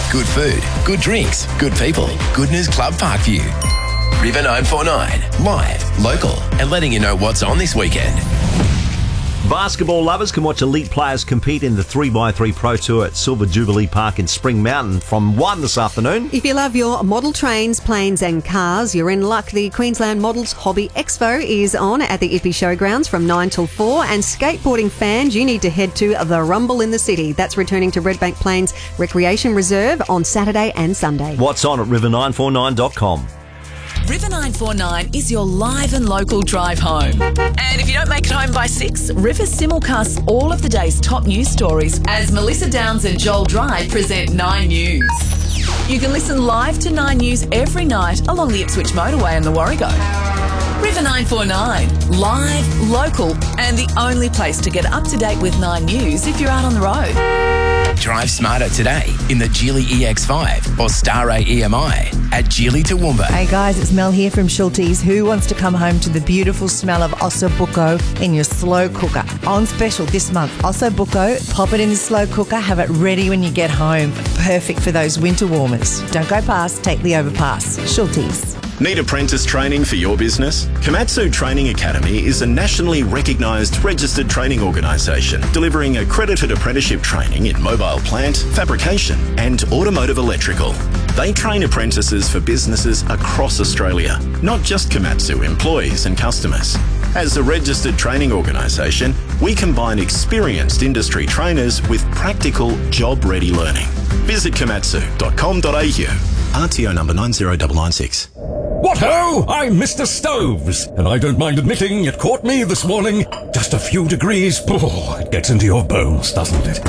Good food, good drinks, good people. Goodness Club Parkview. River 949, live, local, and letting you know what's on this weekend. Basketball lovers can watch elite players compete in the 3x3 Pro Tour at Silver Jubilee Park in Spring Mountain from 1 this afternoon. If you love your model trains, planes and cars, you're in luck. The Queensland Models Hobby Expo is on at the Ippy Showgrounds from 9 till 4. And skateboarding fans, you need to head to the Rumble in the City. That's returning to Redbank Plains Recreation Reserve on Saturday and Sunday. What's on at river949.com. River 949 is your live and local drive home. And if you don't make it home by 6, River simulcasts all of the day's top news stories as Melissa Downs and Joel Dry present 9 News. You can listen live to 9 News every night along the Ipswich motorway and the Warrego. River 949, live, local, and the only place to get up to date with 9 News if you're out on the road. Drive smarter today in the Geely EX5 or Star A EMI at Geely Toowoomba. Hey guys, it's Mel here from Schulte's. Who wants to come home to the beautiful smell of ossobuco in your slow cooker? On special this month, ossobuco, pop it in the slow cooker, have it ready when you get home. Perfect for those winter warmers. Don't go past, take the overpass. Schulte's. Need apprentice training for your business? Komatsu Training Academy is a nationally recognised registered training organisation delivering accredited apprenticeship training in mobile plant, fabrication and automotive electrical. They train apprentices for businesses across Australia, not just Komatsu employees and customers. As a registered training organisation, we combine experienced industry trainers with practical, job-ready learning. Visit komatsu.com.au. RTO number 90996. What ho! I'm Mr. Stoves, and I don't mind admitting it caught me this morning. Just a few degrees. Oh, it gets into your bones, doesn't it?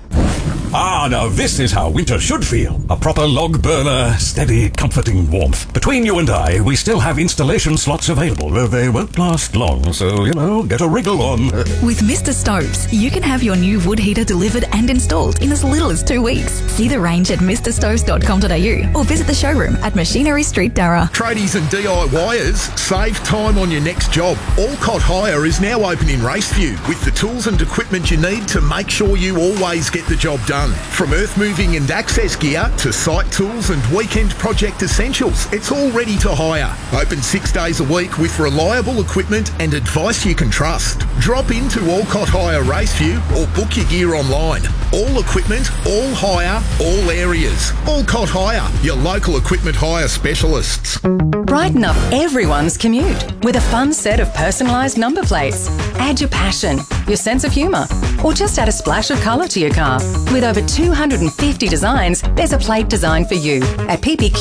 Ah, now this is how winter should feel. A proper log burner, steady, comforting warmth. Between you and I, we still have installation slots available, though they won't last long, so, get a wriggle on. With Mr. Stoves, you can have your new wood heater delivered and installed in as little as 2 weeks. See the range at mrstoves.com.au or visit the showroom at Machinery Street, Darra. Tradies and DIYers, save time on your next job. Allcott Hire is now open in Raceview with the tools and equipment you need to make sure you always get the job done. From earth moving and access gear to site tools and weekend project essentials, it's all ready to hire. Open 6 days a week with reliable equipment and advice you can trust. Drop into Allcott Hire Raceview or book your gear online. All equipment, all hire, all areas. Allcott Hire, your local equipment hire specialists. Brighten up everyone's commute with a fun set of personalised number plates. Add your passion, your sense of humour, or just add a splash of colour to your car. With over 250 designs, there's a plate designed for you at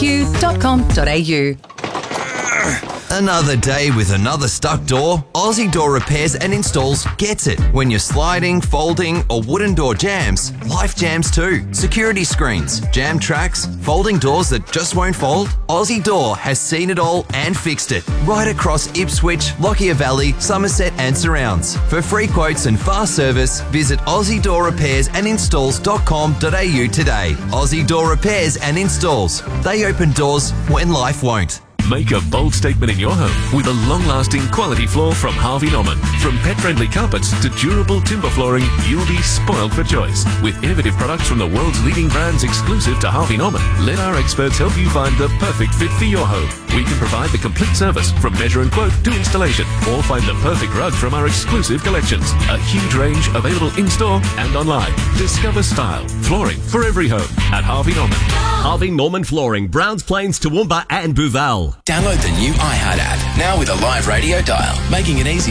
ppq.com.au. Another day with another stuck door? Aussie Door Repairs and Installs gets it. When you're sliding, folding or wooden door jams, life jams too. Security screens, jam tracks, folding doors that just won't fold? Aussie Door has seen it all and fixed it. Right across Ipswich, Lockyer Valley, Somerset and surrounds. For free quotes and fast service, visit AussieDoorRepairsandInstalls.com.au today. Aussie Door Repairs and Installs. They open doors when life won't. Make a bold statement in your home with a long-lasting quality floor from Harvey Norman. From pet-friendly carpets to durable timber flooring, you'll be spoiled for choice. With innovative products from the world's leading brands exclusive to Harvey Norman, let our experts help you find the perfect fit for your home. We can provide the complete service from measure and quote to installation, or find the perfect rug from our exclusive collections. A huge range available in-store and online. Discover style, flooring for every home at Harvey Norman. Harvey Norman Flooring, Browns Plains, Toowoomba and Booval. Download the new iHeart app now with a live radio dial, making it easy